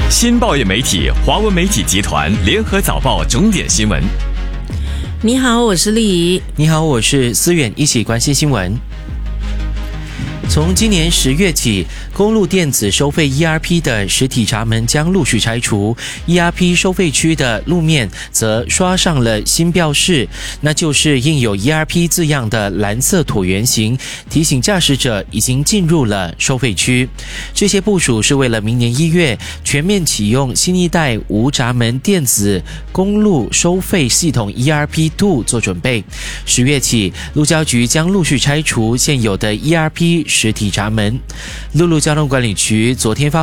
新报业媒体华文媒体集团联合早报重点新闻。 你好，我是丽怡。 你好，我是思远，一起关心新闻。从今年10月起，公路电子收费 ERP 的实体闸门将陆续拆除 ，ERP 收费区的路面则刷上了新标示，那就是印有 ERP 字样的蓝色椭圆形，提醒驾驶者已经进入了收费区。这些部署是为了明年1月全面启用新一代无闸门电子公路收费系统 ERP2 做准备。10月起，路交局将陆续拆除现有的 ERP 实体闸门。陆路交通管理局昨天发